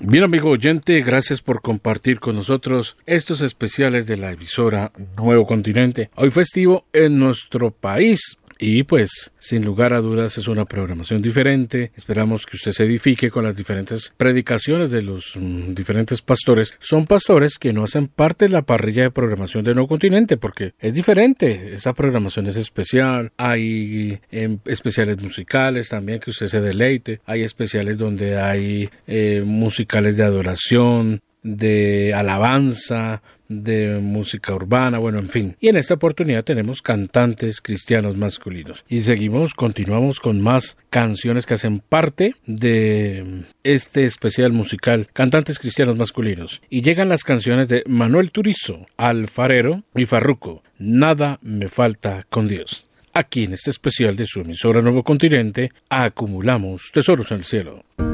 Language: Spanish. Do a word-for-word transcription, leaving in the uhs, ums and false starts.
Bien, amigo oyente, gracias por compartir con nosotros estos especiales de la emisora Nuevo Continente. Hoy festivo en nuestro país. Y pues, sin lugar a dudas, es una programación diferente. Esperamos que usted se edifique con las diferentes predicaciones de los mm, diferentes pastores. Son pastores que no hacen parte de la parrilla de programación de Nuevo Continente, porque es diferente. Esa programación es especial. Hay eh, especiales musicales también que usted se deleite. Hay especiales donde hay eh, musicales de adoración, de alabanza, de música urbana, bueno, en fin. Y en esta oportunidad tenemos cantantes cristianos masculinos. Y seguimos, continuamos con más canciones que hacen parte de este especial musical, cantantes cristianos masculinos. Y llegan las canciones de Manuel Turizo, Alfarero y Farruko, Nada me falta con Dios. Aquí en este especial de su emisora Nuevo Continente, acumulamos tesoros en el cielo.